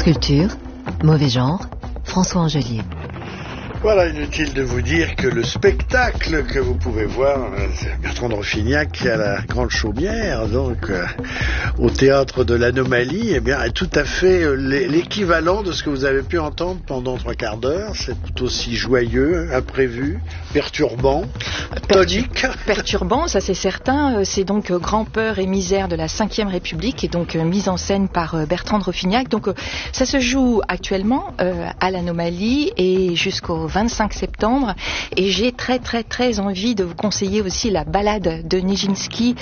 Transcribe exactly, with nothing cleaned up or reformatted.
Culture, Mauvais Genre, François Angelier. Voilà, inutile de vous dire que le spectacle que vous pouvez voir, c'est Bertrand de Ruffignac à la Grande Chaumière, donc euh, au théâtre de l'Anomalie, eh bien, est tout à fait euh, l'équivalent de ce que vous avez pu entendre pendant trois quarts d'heure. C'est tout aussi joyeux, imprévu, perturbant, tonique. Perturbant, ça c'est certain. C'est donc euh, Grand-peur et misère de la cinquième République, et donc euh, mise en scène par euh, Bertrand de Ruffignac. Donc euh, ça se joue actuellement euh, à l'Anomalie et jusqu'au vingt-cinq septembre, et j'ai très très très envie de vous conseiller aussi la balade de Nijinsky